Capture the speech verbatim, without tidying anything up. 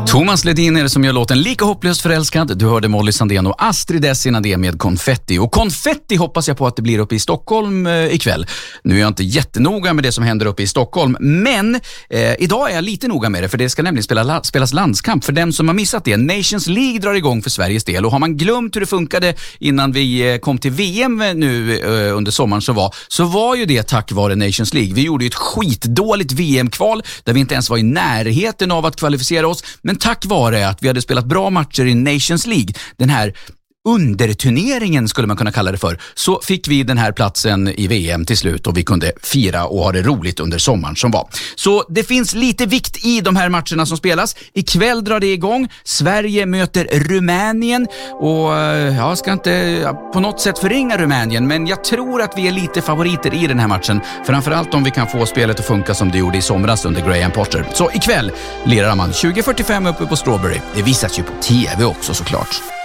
Thomas Ledin är det som gör låten Lika hopplöst förälskad. Du hörde Molly Sandén och Astrid S innan det med Konfetti. Och konfetti hoppas jag på att det blir uppe i Stockholm eh, ikväll. Nu är jag inte jättenoga med det som händer uppe i Stockholm, men eh, idag är jag lite noga med det, för det ska nämligen spela, spelas landskamp. För den som har missat det, Nations League drar igång för Sveriges del. Och har man glömt hur det funkade innan vi eh, kom till V M nu eh, under sommaren så var, så var ju det tack vare Nations League. Vi gjorde ju ett skitdåligt V M-kval där vi inte ens var i närheten av att kvalificera oss, men tack vare att vi hade spelat bra matcher i Nations League, den här underturneringen skulle man kunna kalla det för, så fick vi den här platsen i V M till slut och vi kunde fira och ha det roligt under sommaren som var. Så det finns lite vikt i de här matcherna som spelas. Ikväll drar det igång. Sverige möter Rumänien och jag ska inte på något sätt förringa Rumänien, men jag tror att vi är lite favoriter i den här matchen. Framförallt om vi kan få spelet att funka som det gjorde i somras under Graham Potter. Så ikväll lirar man tjugo fyrtiofem uppe på Strawberry. Det visas ju på tv också såklart.